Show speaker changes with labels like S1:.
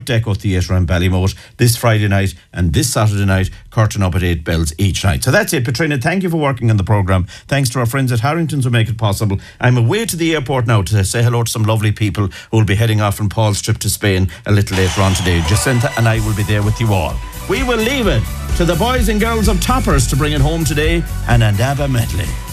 S1: Deco Theatre in Ballymote this Friday night and this Saturday night, curtain up at 8 bells each night. So that's it. Petrina, thank you for working on the programme. Thanks to our friends at Harrington's who make it possible. I'm away to the airport now to say hello to some lovely people who will be heading off on Paul's trip to Spain a little later on today. Jacinta and I will be there with you all. We will leave it to the boys and girls of Toppers to bring it home today, and Andaba medley.